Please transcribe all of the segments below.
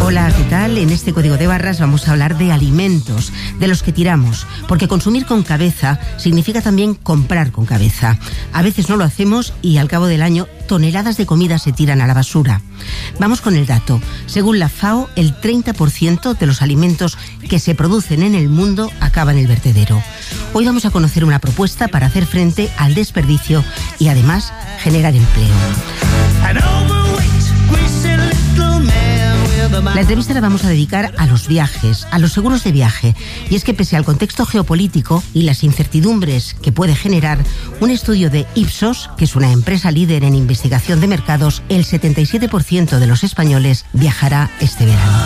Hola, ¿qué tal? En este Código de Barras vamos a hablar de alimentos, de los que tiramos, porque consumir con cabeza significa también comprar con cabeza. A veces no lo hacemos y al cabo del año toneladas de comida se tiran a la basura. Vamos con el dato. Según la FAO, el 30% de los alimentos que se producen en el mundo acaban en el vertedero. Hoy vamos a conocer una propuesta para hacer frente al desperdicio y además generar empleo. La entrevista la vamos a dedicar a los viajes, a los seguros de viaje. Y es que pese al contexto geopolítico y las incertidumbres que puede generar, un estudio de Ipsos, que es una empresa líder en investigación de mercados, el 77% de los españoles viajará este verano.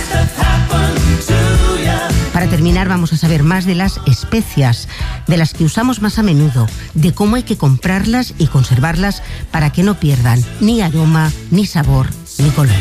Para terminar, vamos a saber más de las especias, de las que usamos más a menudo, de cómo hay que comprarlas y conservarlas para que no pierdan ni aroma, ni sabor, ni color.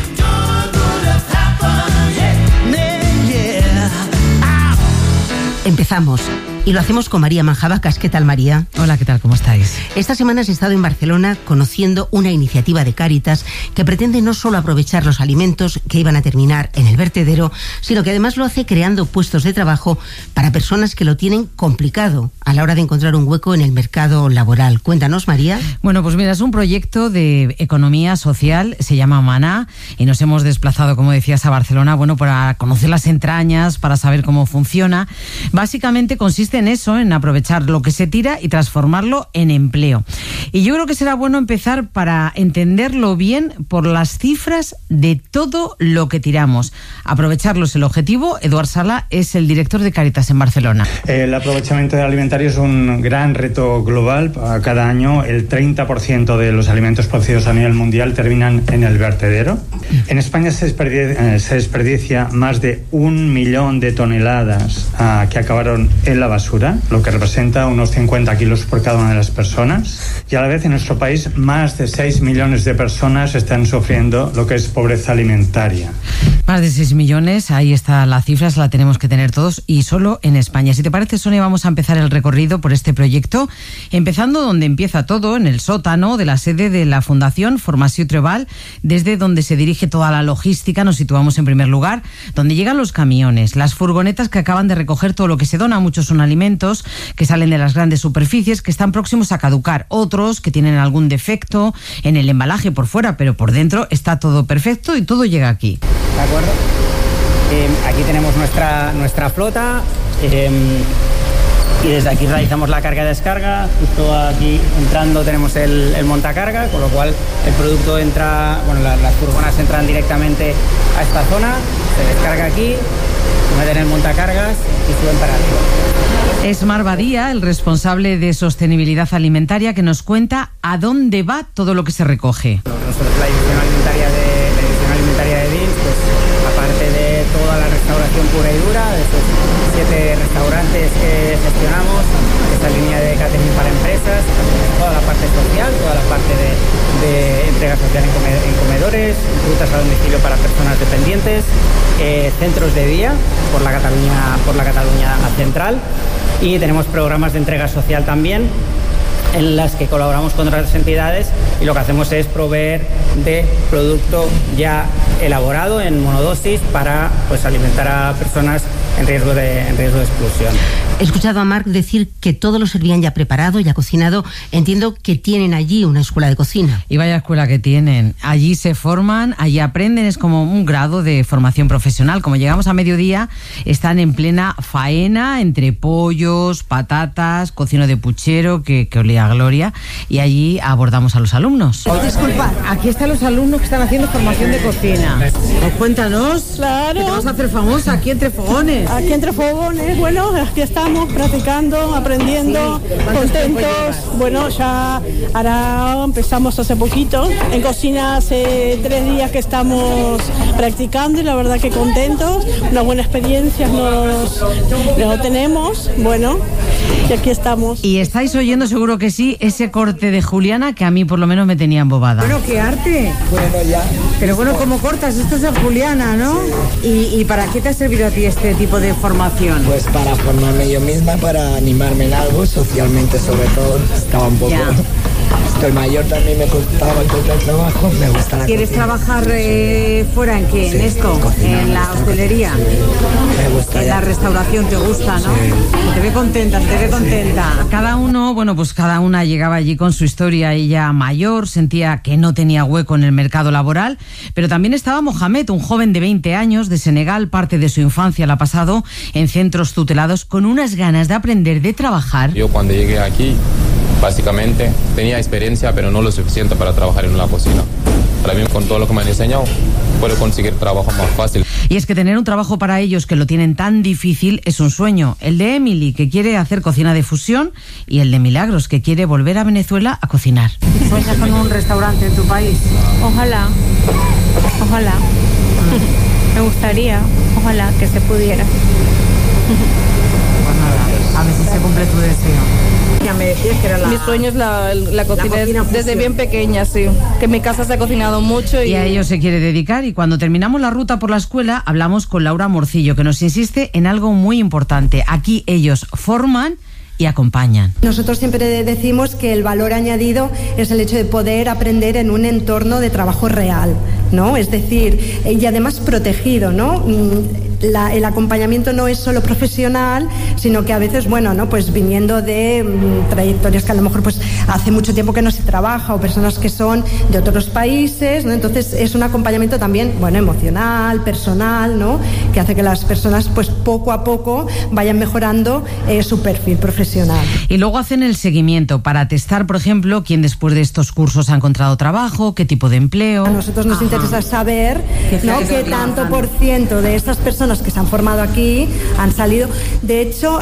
Empezamos. Y lo hacemos con María Manjabacas. ¿Qué tal, María? Hola, ¿qué tal? ¿Cómo estáis? Esta semana has estado en Barcelona conociendo una iniciativa de Cáritas que pretende no solo aprovechar los alimentos que iban a terminar en el vertedero, sino que además lo hace creando puestos de trabajo para personas que lo tienen complicado a la hora de encontrar un hueco en el mercado laboral. Cuéntanos, María. Bueno, pues mira, es un proyecto de economía social, se llama Maná, y nos hemos desplazado, como decías, a Barcelona, bueno, para conocer las entrañas, para saber cómo funciona. Básicamente consiste en eso, en aprovechar lo que se tira y transformarlo en empleo. Y yo creo que será bueno empezar para entenderlo bien por las cifras de todo lo que tiramos. Aprovecharlo es el objetivo. Eduard Sala es el director de Cáritas en Barcelona. El aprovechamiento alimentario es un gran reto global. Cada año el 30% de los alimentos producidos a nivel mundial terminan en el vertedero. En España se desperdicia más de 1 millón de toneladas que acabaron en la basura, lo que representa unos 50 kilos por cada una de las personas. Y a la vez en nuestro país más de 6 millones de personas están sufriendo lo que es pobreza alimentaria. Más de 6 millones, ahí está la cifra, la tenemos que tener todos y solo en España. Si te parece, Sonia, vamos a empezar el recorrido por este proyecto, empezando donde empieza todo, en el sótano de la sede de la Fundación Formació Treball, desde donde se dirige toda la logística. Nos situamos en primer lugar, donde llegan los camiones, las furgonetas que acaban de recoger todo lo que se dona. Muchos son alimentos que salen de las grandes superficies, que están próximos a caducar, otros que tienen algún defecto en el embalaje por fuera, pero por dentro está todo perfecto y todo llega aquí. ¿De acuerdo? Aquí tenemos nuestra flota y desde aquí realizamos la carga-descarga. Justo aquí entrando tenemos el montacarga, con lo cual el producto entra, las furgonas entran directamente a esta zona, se descarga aquí, se meten en el montacargas y suben para arriba. Es Mar Badía, el responsable de sostenibilidad alimentaria, que nos cuenta a dónde va todo lo que se recoge. Nosotros la división alimentaria de DINS, pues aparte de toda la restauración pura y dura, de esos 7 restaurantes que gestionamos, esta línea de catering para empresas, toda la parte social, toda la parte de entrega social en comedores, rutas a domicilio para personas dependientes, centros de día por la Cataluña central, y tenemos programas de entrega social también, en las que colaboramos con otras entidades, y lo que hacemos es proveer de producto ya elaborado en monodosis para alimentar a personas en riesgo de exclusión. He escuchado a Marc decir que todo lo servían ya preparado, ya cocinado. Entiendo que tienen allí una escuela de cocina. Y vaya escuela que tienen. Allí se forman, allí aprenden, es como un grado de formación profesional. Como llegamos a mediodía, están en plena faena entre pollos, patatas, cocino de puchero, que olía a gloria, y allí abordamos a los alumnos. Disculpad, aquí están los alumnos que están haciendo formación de cocina. Pues cuéntanos, claro, que te vas a hacer famosa aquí entre fogones. Aquí entre fogones, bueno, aquí estamos practicando, aprendiendo, contentos. Bueno, ya ahora empezamos hace poquito. En cocina hace 3 días que estamos practicando y la verdad que contentos. Una buena experiencia lo tenemos, bueno, y aquí estamos. Y estáis oyendo, seguro que sí, ese corte de Juliana que a mí por lo menos me tenía embobada. Bueno, qué arte. Bueno, ya. Pero bueno, ¿cómo cortas? Esto es de Juliana, ¿no? ¿Y para qué te ha servido a ti este tipo de formación? Pues para formarme yo misma, para animarme en algo, socialmente sobre todo. Estaba un poco... estoy mayor, también me costaba encontrar trabajo, me gusta la ¿Quieres cocina. trabajar fuera en qué? Sí, ¿En esto? cocina, ¿En la hostelería? Me gusta En ya. la restauración te gusta, ¿no? Te ve contenta, te ve contenta. Cada uno, bueno, pues cada una llegaba allí con su historia. Ella mayor, sentía que no tenía hueco en el mercado laboral, pero también estaba Mohamed, un joven de 20 años de Senegal. Parte de su infancia la ha pasado en centros tutelados con unas ganas de aprender, de trabajar. Yo cuando llegué aquí, básicamente tenía experiencia, pero no lo suficiente para trabajar en una cocina. Ahora mismo, con todo lo que me han enseñado, puedo conseguir trabajo más fácil. Y es que tener un trabajo para ellos que lo tienen tan difícil es un sueño. El de Emily, que quiere hacer cocina de fusión, y el de Milagros, que quiere volver a Venezuela a cocinar. ¿Sueñas con un restaurante en tu país? Ojalá. Me gustaría, ojalá que se pudiera. Pues nada, a ver si se cumple tu deseo. Ya me decías que era la... Mi sueño es la cocina cocina desde fusión. bien pequeña, sí. Que en mi casa se ha cocinado mucho Y a ello se quiere dedicar, y cuando terminamos la ruta por la escuela hablamos con Laura Morcillo, que nos insiste en algo muy importante. Aquí ellos forman y acompañan. Nosotros siempre decimos que el valor añadido es el hecho de poder aprender en un entorno de trabajo real, ¿no? Es decir, y además protegido, ¿no? El acompañamiento no es solo profesional, sino que a veces, bueno, ¿no? Pues viniendo de trayectorias que a lo mejor pues hace mucho tiempo que no se trabaja, o personas que son de otros países, ¿no? Entonces es un acompañamiento también, bueno, emocional, personal, ¿no? Que hace que las personas pues poco a poco vayan mejorando su perfil profesional. Y luego hacen el seguimiento para testar, por ejemplo, quién después de estos cursos ha encontrado trabajo, qué tipo de empleo. A nosotros nos interesa saber, ¿no? qué tanto por ciento de estas personas que se han formado aquí han salido. De hecho,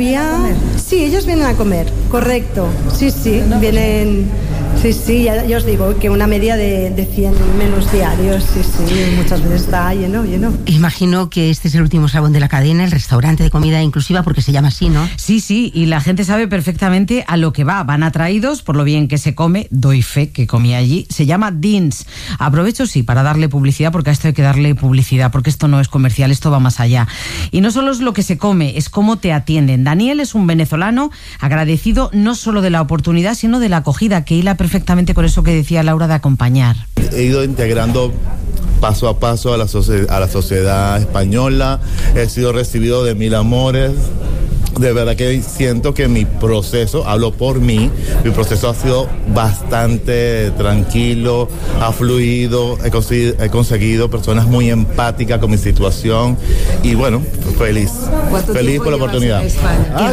sí, ellos vienen a comer, correcto. Sí, vienen. Sí, ya os digo que una media de 100 menús diarios, sí, muchas veces está lleno. Imagino que este es el último eslabón de la cadena, el restaurante de comida inclusiva, porque se llama así, ¿no? Sí, y la gente sabe perfectamente a lo que va. Van atraídos por lo bien que se come. Doy fe que comí allí. Se llama Dins. Aprovecho, sí, para darle publicidad, porque a esto hay que darle publicidad, porque esto no es comercial, esto va más allá. Y no solo es lo que se come, es cómo te atienden. Daniel es un venezolano agradecido no solo de la oportunidad, sino de la acogida, que hila perfectamente con eso que decía Laura de acompañar. He ido integrando paso a paso a la sociedad española. He sido recibido de mil amores. De verdad que siento que mi proceso, hablo por mí, mi proceso ha sido bastante tranquilo, ha fluido, he conseguido personas muy empáticas con mi situación y bueno, feliz por la oportunidad. Y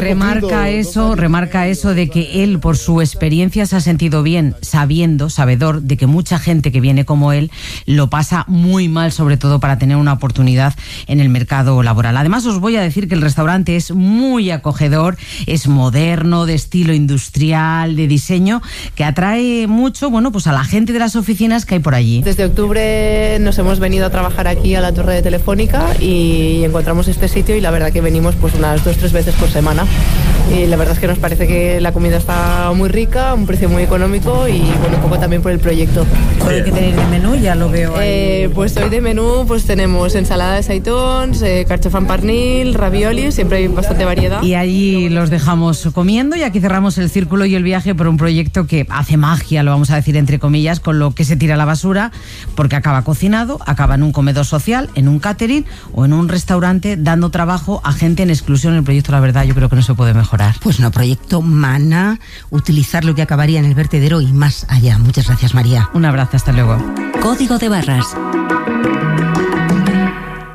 remarca eso de que él, por su experiencia, se ha sentido bien, sabedor de que mucha gente que viene como él lo pasa muy mal, sobre todo para tener una oportunidad en el mercado laboral. Además, os voy a decir que el restaurante es muy acogedor, es moderno, de estilo industrial, de diseño, que atrae mucho, bueno, pues a la gente de las oficinas que hay por allí. Desde octubre nos hemos venido a trabajar aquí a la Torre de Telefónica y encontramos este sitio y la verdad que venimos pues unas 2-3 veces por semana. Y la verdad es que nos parece que la comida está muy rica, a un precio muy económico y bueno, un poco también por el proyecto. ¿Qué tenéis de menú? Ya lo veo ahí. Pues hoy de menú pues tenemos ensalada de seitons, carxofán pernil, raviolis, siempre hay bastante variedad. Y allí los dejamos comiendo y aquí cerramos el círculo y el viaje por un proyecto que hace magia, lo vamos a decir entre comillas, con lo que se tira a la basura, porque acaba cocinado, acaba en un comedor social, en un catering o en un restaurante, dando trabajo a gente en exclusión. El proyecto, la verdad, yo creo que no se puede mejorar. Pues no, proyecto Mana, utilizar lo que acabaría en el vertedero y más allá. Muchas gracias, María. Un abrazo, hasta luego. Código de Barras.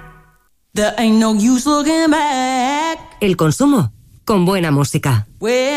El consumo con buena música.